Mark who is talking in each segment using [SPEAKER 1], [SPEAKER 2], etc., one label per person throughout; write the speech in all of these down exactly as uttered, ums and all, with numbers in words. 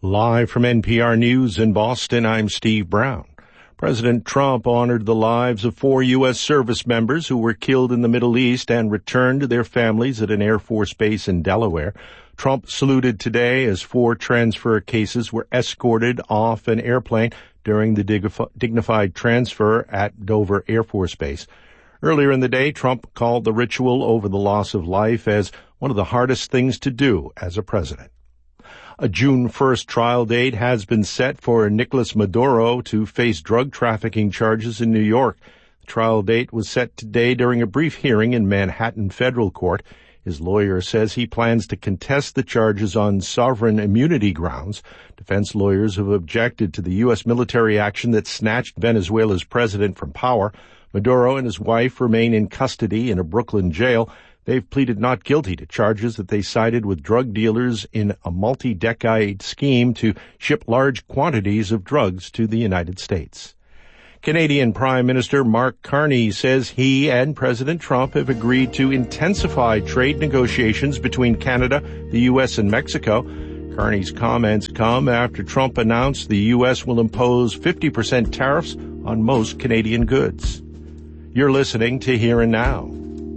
[SPEAKER 1] Live from N P R News in Boston, I'm Steve Brown. President Trump honored the lives of four U S service members who were killed in the Middle East and returned to their families at an Air Force base in Delaware. Trump saluted today as four transfer cases were escorted off an airplane during the dignified transfer at Dover Air Force Base. Earlier in the day, Trump called the ritual over the loss of life as one of the hardest things to do as a president. A June first trial date has been set for Nicolas Maduro to face drug trafficking charges in New York. The trial date was set today during a brief hearing in Manhattan Federal Court. His lawyer says he plans to contest the charges on sovereign immunity grounds. Defense lawyers have objected to the U S military action that snatched Venezuela's president from power. Maduro and his wife remain in custody in a Brooklyn jail. They've pleaded not guilty to charges that they sided with drug dealers in a multi-decade scheme to ship large quantities of drugs to the United States. Canadian Prime Minister Mark Carney says he and President Trump have agreed to intensify trade negotiations between Canada, the U S, and Mexico. Carney's comments come after Trump announced the U S will impose fifty percent tariffs on most Canadian goods. You're listening to Here and Now.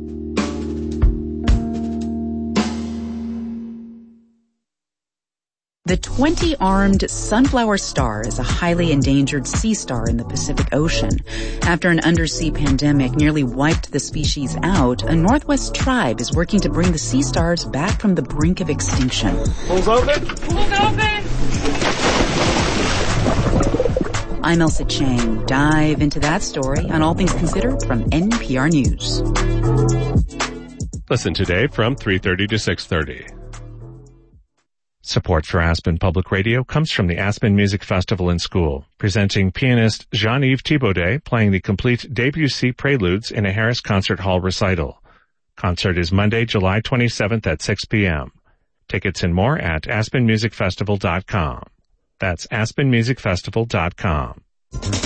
[SPEAKER 2] The twenty-armed sunflower star is a highly endangered sea star in the Pacific Ocean. After an undersea pandemic nearly wiped the species out, a Northwest tribe is working to bring the sea stars back from the brink of extinction.
[SPEAKER 3] Pulls open! Pulls open!
[SPEAKER 2] I'm Elsa Chang. Dive into that story on All Things Considered from N P R News.
[SPEAKER 4] Listen today from three thirty to six thirty. Support for Aspen Public Radio comes from the Aspen Music Festival and School, presenting pianist Jean-Yves Thibaudet playing the complete Debussy Preludes in a Harris Concert Hall recital. Concert is Monday, July twenty-seventh at six p.m. Tickets and more at aspen music festival dot com. That's aspen music festival dot com.